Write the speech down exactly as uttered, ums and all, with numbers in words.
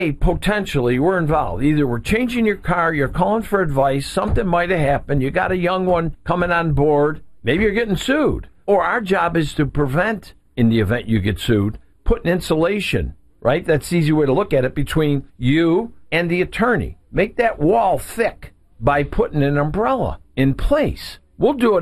Hey, potentially, we're involved. Either we're changing your car, you're calling for advice, something might have happened, you got a young one coming on board, maybe you're getting sued. Or our job is to prevent, in the event you get sued, putting insulation, right? That's the easy way to look at it, between you and the attorney. Make that wall thick by putting an umbrella in place. We'll do it